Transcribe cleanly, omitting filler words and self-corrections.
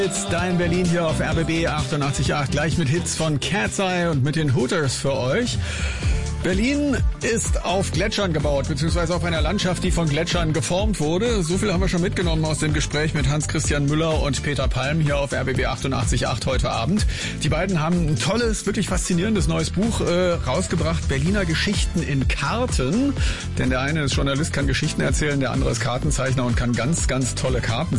Jetzt dein Berlin hier auf RBB 88.8, gleich mit Hits von Cat's Eye und mit den Hooters für euch. Berlin ist auf Gletschern gebaut, beziehungsweise auf einer Landschaft, die von Gletschern geformt wurde. So viel haben wir schon mitgenommen aus dem Gespräch mit Hans-Christian Müller und Peter Palm hier auf RBB 88.8 heute Abend. Die beiden haben ein tolles, wirklich faszinierendes neues Buch rausgebracht, Berliner Geschichten in Karten. Denn der eine ist Journalist, kann Geschichten erzählen, der andere ist Kartenzeichner und kann ganz, ganz tolle Karten